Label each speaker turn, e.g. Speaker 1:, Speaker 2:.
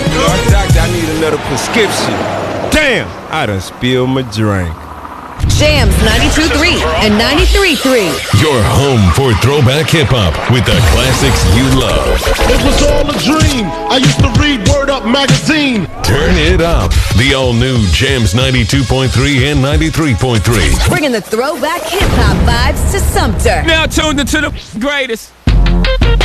Speaker 1: Doctor, I need another prescription. Damn, I done spilled my drink.
Speaker 2: Jams 92.3 and 93.3.
Speaker 3: Your home for throwback hip-hop with the classics you love.
Speaker 4: It was all a dream. I used to read Word Up magazine.
Speaker 3: Turn it up. The all-new Jams 92.3 and 93.3.
Speaker 2: Bringing the throwback hip-hop vibes to Sumter.
Speaker 1: Now tuned into the greatest.